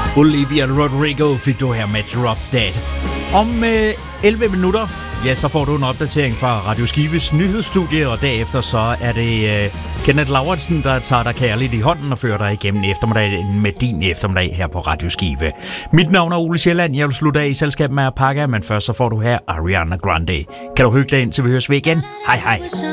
Olivia Rodrigo fik du her med Drop Dead. Om 11 minutter, ja, så får du en opdatering fra Radio Skives nyhedsstudie, og derefter så er det Kenneth Lauritsen, der tager dig kærligt i hånden og fører dig igennem eftermiddagen med din eftermiddag her på Radio Skive. Mit navn er Ole Sjælland. Jeg vil slutte af i selskab med Alpaca, men først så får du her Ariana Grande. Kan du hygge dig ind, til vi høres ved igen? Hej hej.